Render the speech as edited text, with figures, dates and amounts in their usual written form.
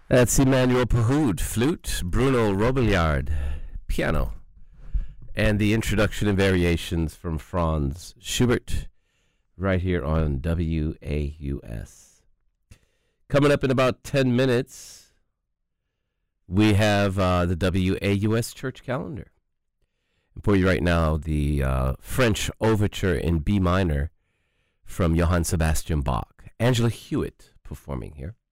That's Emmanuel Pahud, flute, Bruno Robillard, piano, and the introduction and variations from Franz Schubert right here on WAUS. Coming up in about 10 minutes, we have the WAUS church calendar. And for you right now, the French Overture in B minor from Johann Sebastian Bach. Angela Hewitt performing here.